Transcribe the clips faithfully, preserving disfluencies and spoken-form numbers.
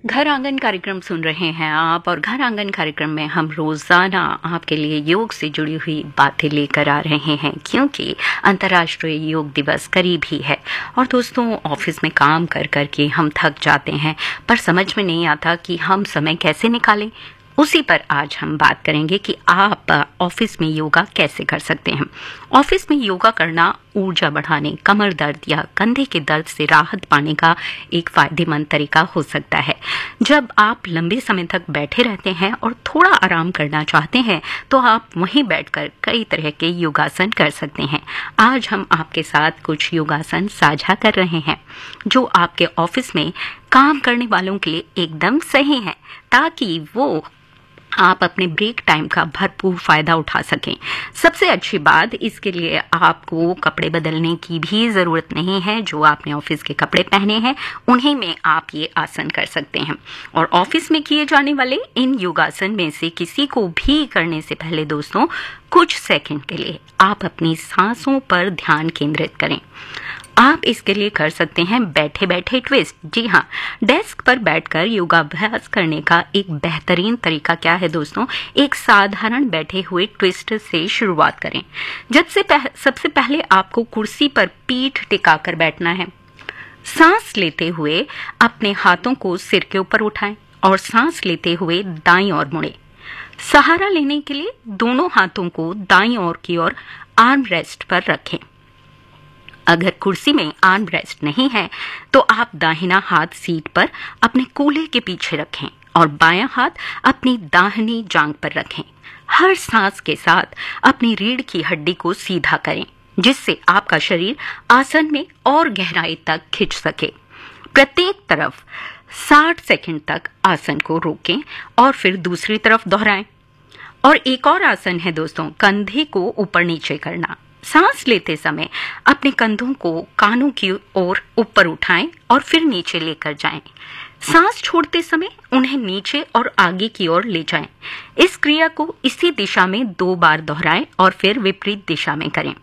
घर आंगन कार्यक्रम सुन रहे हैं आप और घर आंगन कार्यक्रम में हम रोजाना आपके लिए योग से जुड़ी हुई बातें लेकर आ रहे हैं क्योंकि अंतर्राष्ट्रीय योग दिवस करीब ही है। और दोस्तों, ऑफिस में काम कर कर के हम थक जाते हैं पर समझ में नहीं आता कि हम समय कैसे निकालें। उसी पर आज हम बात करेंगे कि आप ऑफिस में योगा कैसे कर सकते हैं। ऑफिस में योगा करना ऊर्जा बढ़ाने, कमर दर्द या कंधे के दर्द से राहत पाने का एक फायदेमंद तरीका हो सकता है। जब आप लंबे समय तक बैठे रहते हैं और थोड़ा आराम करना चाहते हैं तो आप वहीं बैठकर कई तरह के योगासन कर सकते हैं। आज हम आपके साथ कुछ योगासन साझा कर रहे हैं जो आपके ऑफिस में काम करने वालों के लिए एकदम सही है, ताकि वो आप अपने ब्रेक टाइम का भरपूर फायदा उठा सकें। सबसे अच्छी बात, इसके लिए आपको कपड़े बदलने की भी ज़रूरत नहीं है। जो आपने ऑफिस के कपड़े पहने हैं उन्हीं में आप ये आसन कर सकते हैं। और ऑफिस में किए जाने वाले इन योगासन में से किसी को भी करने से पहले दोस्तों, कुछ सेकंड के लिए आप अपनी सांसों पर ध्यान केंद्रित करें। आप इसके लिए कर सकते हैं बैठे बैठे ट्विस्ट। जी हाँ, डेस्क पर बैठकर योगाभ्यास करने का एक बेहतरीन तरीका क्या है दोस्तों, एक साधारण बैठे हुए ट्विस्ट से शुरुआत करें। जब से पह, सबसे पहले आपको कुर्सी पर पीठ टिकाकर बैठना है। सांस लेते हुए अपने हाथों को सिर के ऊपर उठाएं और सांस लेते हुए दाईं ओर मुड़ें। सहारा लेने के लिए दोनों हाथों को दाईं ओर की ओर आर्म रेस्ट पर रखें। अगर कुर्सी में आर्म रेस्ट नहीं है तो आप दाहिना हाथ सीट पर अपने कूल्हे के पीछे रखें और बायां हाथ अपनी दाहिनी जांघ पर रखें। हर सांस के साथ अपनी रीढ़ की हड्डी को सीधा करें जिससे आपका शरीर आसन में और गहराई तक खिंच सके। प्रत्येक तरफ साठ सेकंड तक आसन को रोकें और फिर दूसरी तरफ दोहराएं। और एक और आसन है दोस्तों, कंधे को ऊपर नीचे करना। सांस लेते समय अपने कंधों को कानों की ओर ऊपर उठाएं और फिर नीचे लेकर जाएं। सांस छोड़ते समय उन्हें नीचे और आगे की ओर ले जाएं। इस क्रिया को इसी दिशा में दो बार दोहराएं और फिर विपरीत दिशा में करें।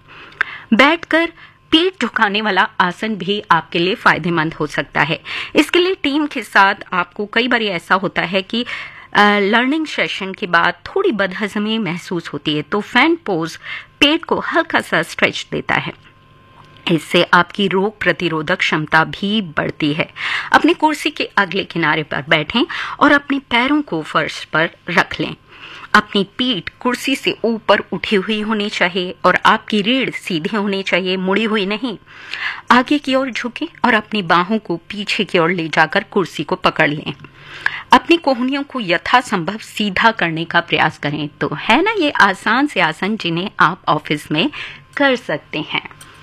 बैठकर पीठ झुकाने वाला आसन भी आपके लिए फायदेमंद हो सकता है। इसके लिए टीम के साथ आपको कई बार ऐसा होता है कि लर्निंग सेशन के बाद थोड़ी बदहजमी महसूस होती है, तो फैन पोज पेट को हल्का सा स्ट्रेच देता है। इससे आपकी रोग प्रतिरोधक क्षमता भी बढ़ती है। अपनी कुर्सी के अगले किनारे पर बैठें और अपने पैरों को फर्श पर रख लें। अपनी पीठ कुर्सी से ऊपर उठी हुई होनी चाहिए और आपकी रीढ़ सीधे होनी चाहिए, मुड़ी हुई नहीं। आगे की ओर झुकें और अपनी बाहों को पीछे की ओर ले जाकर कुर्सी को पकड़ लें। अपनी कोहनियों को यथासंभव सीधा करने का प्रयास करें। तो है ना ये आसान से आसन जिन्हें आप ऑफिस में कर सकते हैं।